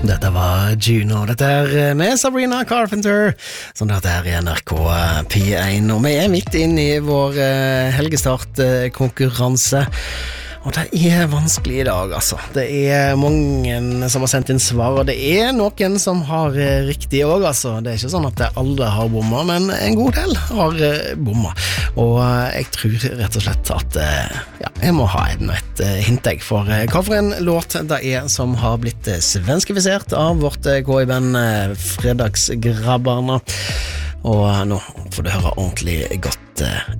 Dette var Juno, dette med Sabrina Carpenter, som dette i NRK P1, og vi midt inn i vår helgestart-konkurranse. Og det vanskelig i dag, altså. Det mange som har sendt inn svar, og det noen som har riktig også, altså. Det ikke sånn at alle har bomma, men en god del har bomma. Og jeg tror rett og slett at jeg må ha et hint jeg for hva for en låt det som har blitt svenskifisert av vårt KI-band Fredagsgrabbarna. Og nå får du høre ordentlig godt